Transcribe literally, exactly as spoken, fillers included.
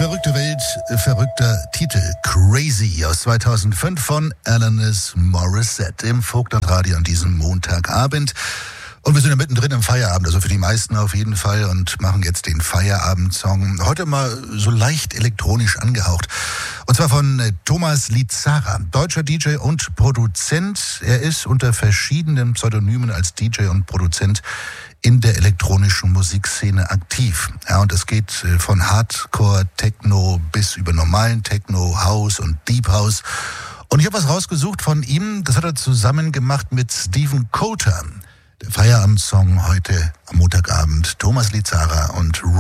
Verrückte Welt, verrückter Titel. Crazy aus zweitausendfünf von Alanis Morissette im Vogtland-Radio an diesem Montagabend. Und wir sind ja mittendrin im Feierabend, also für die meisten auf jeden Fall, und machen jetzt den Feierabendsong. Heute mal so leicht elektronisch angehaucht. Und zwar von Thomas Lizara, deutscher D J und Produzent. Er ist unter verschiedenen Pseudonymen als D J und Produzent in der elektronischen Musikszene aktiv. Ja, und es geht von Hardcore, Techno bis über normalen Techno, House und Deep House. Und ich habe was rausgesucht von ihm, das hat er zusammen gemacht mit Steven Coulter. Der Feierabendsong heute am Montagabend, Thomas Lizara und